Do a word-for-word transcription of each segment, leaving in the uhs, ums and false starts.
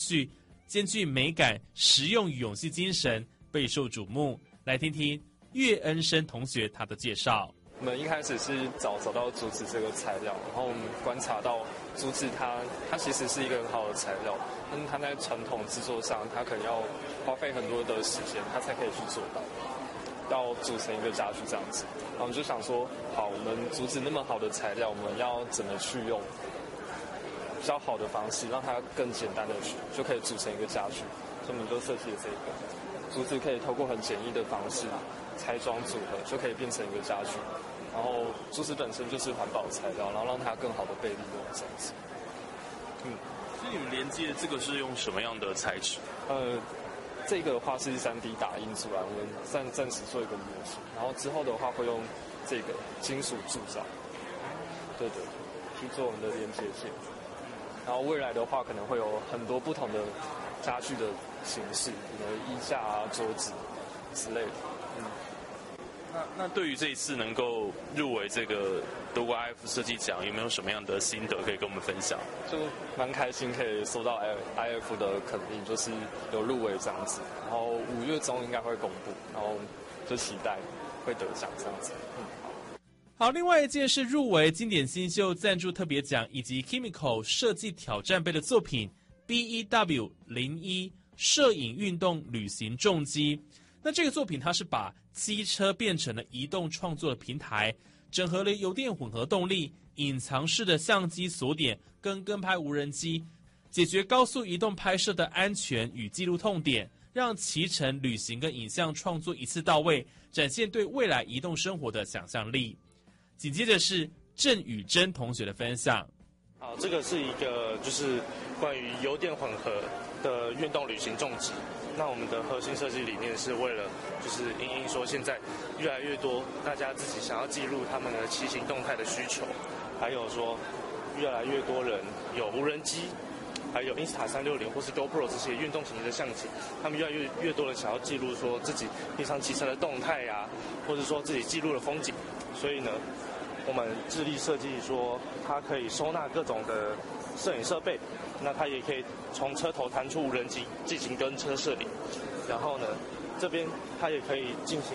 序，兼具美感、实用与永续精神，备受瞩目。来听听岳恩生同学他的介绍。 我们一开始是找找到竹子这个材料，然后我们观察到竹子它它其实是一个很好的材料，但是它在传统制作上，它可能要花费很多的时间，它才可以去做到，要组成一个家具这样子。然后我们就想说，好，我们竹子那么好的材料，我们要怎么去用比较好的方式，让它更简单的去就可以组成一个家具，所以我们就设计了这个竹子，可以透过很简易的方式拆装组合，就可以变成一个家具。然后竹子本身就是环保材料，然后让它更好的被利用这样子。 嗯，所以你们连接这个是用什么样的材质？ 呃，这个的话是 三 D 打印出来，我们暂暂时做一个模型，然后之后的话会用这个金属铸造，对对，去做我们的连接件。然后未来的话可能会有很多不同的家具的形式，比如衣架啊、桌子之类的。嗯。 那那对于这一次能够入围这个德国 I F 设计奖，有没有什么样的心得可以跟我们分享？ 就蛮开心可以收到 I F 的肯定，就是有入围这样子。然后五月中应该会公布，然后就期待会得奖这样子。嗯， 好，另外一件是入围经典新秀赞助特别奖以及 Chemical 设计挑战杯的作品 B E W 零一 摄影运动旅行重机。那这个作品它是把机车变成了移动创作的平台，整合了油电混合动力、隐藏式的相机锁点跟跟拍无人机，解决高速移动拍摄的安全与记录痛点，让骑乘、旅行跟影像创作一次到位，展现对未来移动生活的想象力。紧接着是郑宇珍同学的分享。 好，这个是一个就是关于油电混合的运动旅行重机。那我们的核心设计理念是为了，就是因应说现在越来越多大家自己想要记录他们的骑行动态的需求，还有说越来越多人有无人机，还有 Insta 三六零或是 GoPro 这些运动型的相机，他们越来越越多人想要记录说自己平常骑车的动态呀、啊，或者说自己记录的风景，所以呢，我们致力设计说它可以收纳各种的摄影设备，那它也可以从车头弹出无人机进行跟车摄影，然后呢，这边它也可以进行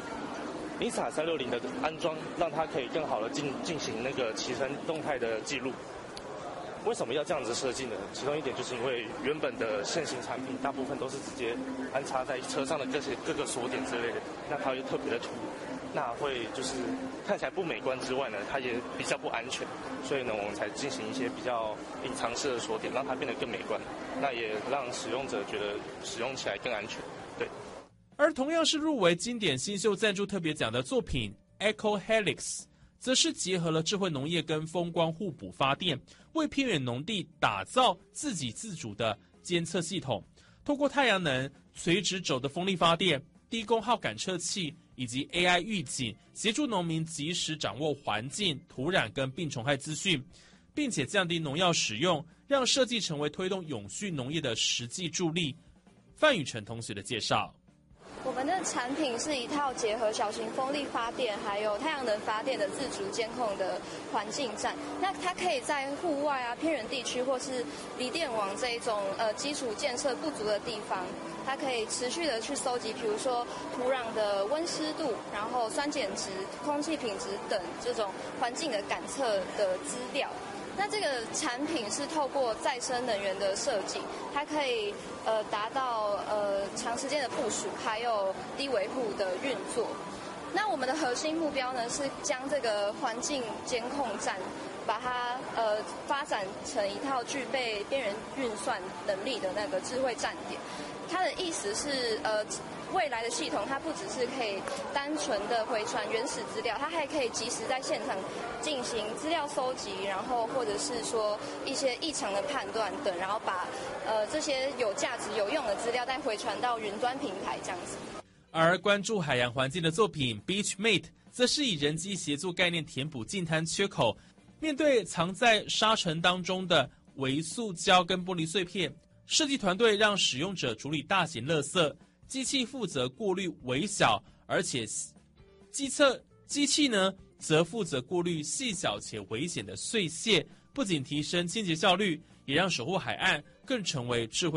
Insta 三六零的安装，让它可以更好的进进行那个骑乘动态的记录。为什么要这样子设计呢？其中一点就是因为原本的现行产品大部分都是直接安插在车上的各些各个锁点之类的，那它会特别的凸，那会就是看起来不美观之外呢，它也比较不安全，所以呢，我们才进行一些比较隐藏式的锁点，让它变得更美观，那也让使用者觉得使用起来更安全。对。 而同样是入围经典新秀赞助特别奖的作品 Eco Helix， 则是结合了智慧农业跟风光互补发电，为偏远农地打造自给自足的监测系统，透过太阳能、垂直轴的风力发电、低功耗感测器以及 A I 预警，协助农民及时掌握环境、土壤跟病虫害资讯，并且降低农药使用，让设计成为推动永续农业的实际助力。范宇成同学的介绍。 我们的产品是一套结合小型风力发电还有太阳能发电的自主监控的环境站。那它可以在户外啊、偏远地区或是离电网这一种呃基础建设不足的地方，它可以持续的去搜集，比如说土壤的温湿度，然后酸碱值、空气品质等这种环境的感测的资料。那这个产品是透过再生能源的设计，它可以呃达到呃长时间的部署，还有低维护的运作。那我们的核心目标呢，是将这个环境监控站，把它呃发展成一套具备边缘运算能力的那个智慧站点。它的意思是呃。未来的系统，它不只是可以单纯的回传原始资料，它还可以及时在现场进行资料搜集，然后或者是说一些异常的判断等，然后把呃这些有价值、有用的资料再回传到云端平台这样子。 而关注海洋环境的作品 Beachmate 则是以人机协作概念填补净滩缺口，面对藏在沙尘当中的微塑胶跟玻璃碎片，设计团队让使用者处理大型垃圾，机器负责过滤微小，而且机测机器呢则负责过滤细小且危险的碎屑，不仅提升清洁效率，也让守护海岸更成为智慧